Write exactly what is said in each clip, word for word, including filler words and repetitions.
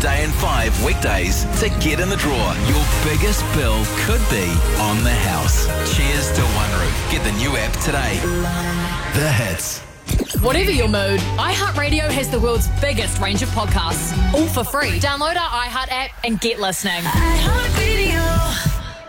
Day and five weekdays to get in the draw. Your biggest bill could be on the house. Cheers to One Roof. Get the new app today. The Hits. Whatever your mood, iHeartRadio has the world's biggest range of podcasts, all for free. Download our iHeart app and get listening. iHeartRadio.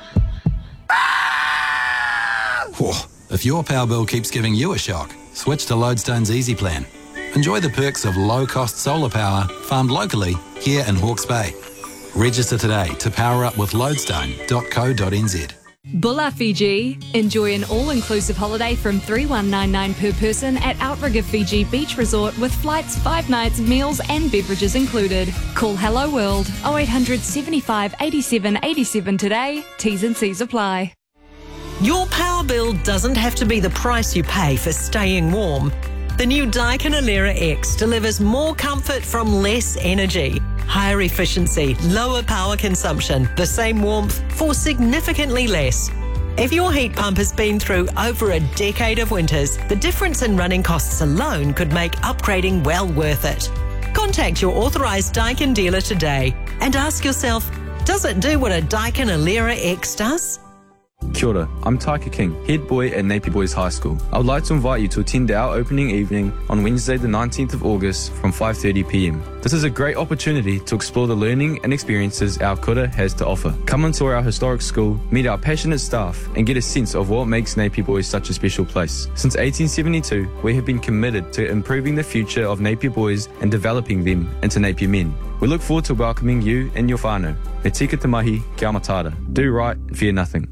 Whoa. If your power bill keeps giving you a shock, switch to Lodestone's Easy Plan. Enjoy the perks of low-cost solar power farmed locally here in Hawke's Bay. Register today to power up with lodestone dot co dot n z. Bula Fiji. Enjoy an all-inclusive holiday from three thousand one hundred ninety-nine per person at Outrigger Fiji Beach Resort with flights, five nights, meals and beverages included. Call Hello World oh eight hundred, seventy-five, eighty-seven, eighty-seven today. T's and C's apply. Your power bill doesn't have to be the price you pay for staying warm. The new Daikin Alera X delivers more comfort from less energy, higher efficiency, lower power consumption, the same warmth for significantly less. If your heat pump has been through over a decade of winters, the difference in running costs alone could make upgrading well worth it. Contact your authorised Daikin dealer today and ask yourself, does it do what a Daikin Alera X does? Kia ora, I'm Taika King, head boy at Napier Boys High School. I would like to invite you to attend our opening evening on Wednesday the nineteenth of August from five thirty p m. This is a great opportunity to explore the learning and experiences our kura has to offer. Come into our historic school, meet our passionate staff and get a sense of what makes Napier Boys such a special place. Since eighteen seventy-two, we have been committed to improving the future of Napier Boys and developing them into Napier men. We look forward to welcoming you and your whānau. Me tika te mahi, kia matara. Do right and fear nothing.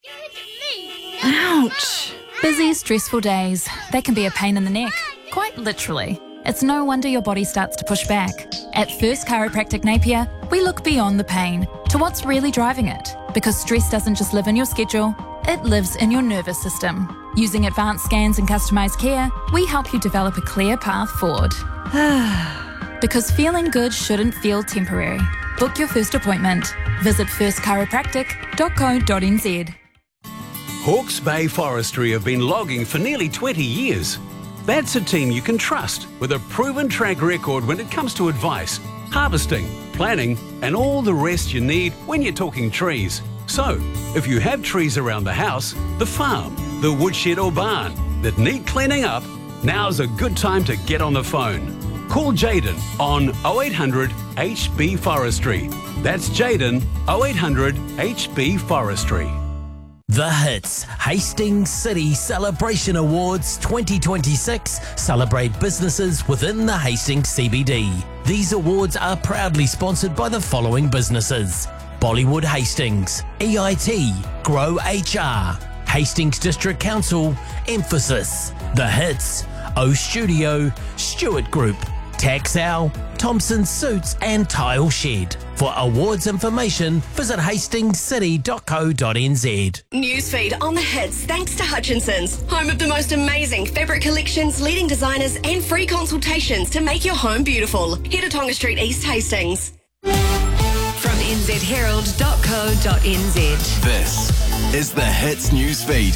Ouch. Busy, stressful days. They can be a pain in the neck. Quite literally. It's no wonder your body starts to push back. At First Chiropractic Napier, we look beyond the pain to what's really driving it. Because stress doesn't just live in your schedule, it lives in your nervous system. Using advanced scans and customised care, we help you develop a clear path forward. Because feeling good shouldn't feel temporary. Book your first appointment. Visit first chiropractic dot co dot n z. Hawke's Bay Forestry have been logging for nearly twenty years. That's a team you can trust with a proven track record when it comes to advice, harvesting, planning and all the rest you need when you're talking trees. So, if you have trees around the house, the farm, the woodshed or barn that need cleaning up, now's a good time to get on the phone. Call Jaden on oh eight hundred H B Forestry. That's Jaden oh eight hundred H B Forestry. The Hits Hastings City Celebration Awards twenty twenty-six celebrate businesses within the Hastings C B D. These awards are proudly sponsored by the following businesses: Bollywood Hastings, E I T, Grow H R, Hastings District Council, Emphasis, The Hits, O Studio, Stewart Group, Taxal, Thompson Suits and Tile Shed. For awards information, visit hastings city dot co dot n z. Newsfeed on The Hits thanks to Hutchinson's, home of the most amazing fabric collections, leading designers and free consultations to make your home beautiful. Head to Tonga Street East Hastings. From n z herald dot co dot n z. This is The Hits Newsfeed.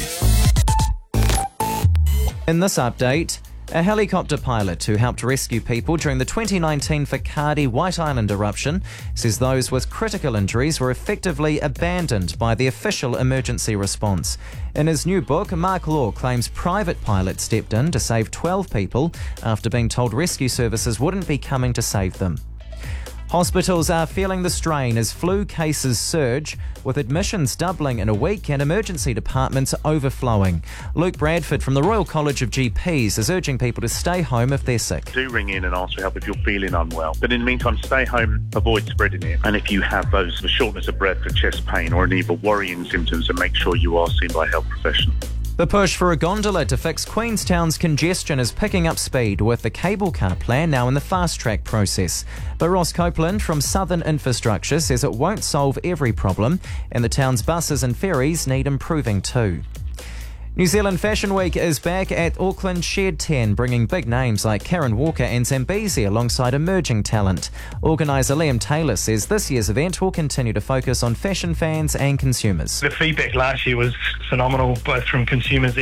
In this update, a helicopter pilot who helped rescue people during the twenty nineteen Whakaari White Island eruption says those with critical injuries were effectively abandoned by the official emergency response. In his new book, Mark Law claims private pilots stepped in to save twelve people after being told rescue services wouldn't be coming to save them. Hospitals are feeling the strain as flu cases surge, with admissions doubling in a week and emergency departments overflowing. Luke Bradford from the Royal College of G Ps is urging people to stay home if they're sick. Do ring in and ask for help if you're feeling unwell. But in the meantime, stay home, avoid spreading it. And if you have those the shortness of breath, or chest pain or any other worrying symptoms, then make sure you are seen by a health professional. The push for a gondola to fix Queenstown's congestion is picking up speed, with the cable car plan now in the fast-track process. But Ross Copeland from Southern Infrastructure says it won't solve every problem, and the town's buses and ferries need improving too. New Zealand Fashion Week is back at Auckland Shed ten, bringing big names like Karen Walker and Zambezi alongside emerging talent. Organiser Liam Taylor says this year's event will continue to focus on fashion fans and consumers. The feedback last year was phenomenal, both from consumers